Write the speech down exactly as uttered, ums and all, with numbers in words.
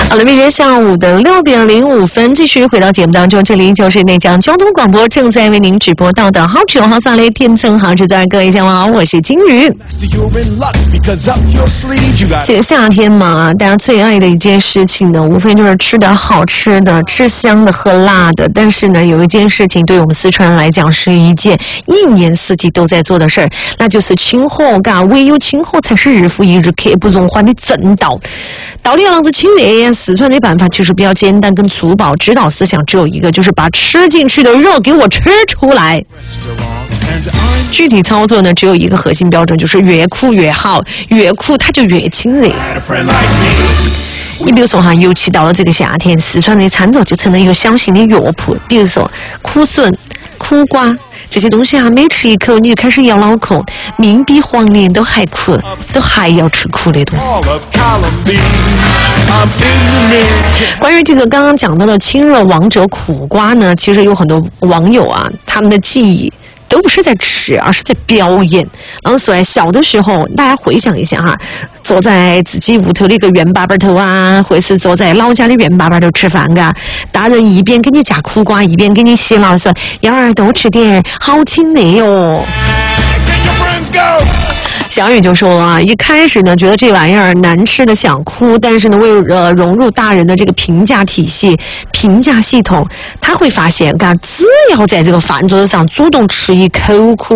好了，明天下午的六点零五分，继续回到节目当中，这里就是内江交通广播正在为您直播到的好酒好萨雷天蹭好制作，各位下午好，我是金鱼。这个夏天嘛，大家最爱的一件事情呢，无非就是吃点好吃的、吃香的、喝辣的。但是呢，有一件事情对我们四川来讲是一件一年四季都在做的事儿，那就是清火。嘎，唯有清火才是日复一日、刻不容缓的正道。到底啷子清呢？四川的办法其实比较简单跟粗暴，指导思想只有一个，就是把吃进去的肉给我吃出来。具体操作呢，只有一个核心标准，就是越苦越好，越苦它就越亲热。你比如说哈，尤其到了这个夏天，四川的餐桌就成了一个小型的药铺。比如说苦笋、苦瓜这些东西啊，每吃一口你就开始摇脑壳，命比黄连都还苦，都还要吃苦的东西。关于这个刚刚讲到的清热王者苦瓜呢，其实有很多网友啊，他们的记忆都不是在吃，而是在表演。然后所以小的时候，大家回想一下哈，坐在自己屋头的一个圆巴巴头啊，或是坐在老家的圆巴巴头吃饭啊，大人一边给你夹苦瓜，一边给你洗脑说：“幺儿多吃点，好清热哦。”小雨就说了啊，一开始呢觉得这玩意儿难吃的想哭，但是呢为了融入大人的这个评价体系、评价系统，他会发现，嘎，只要在这个饭桌上主动吃一口苦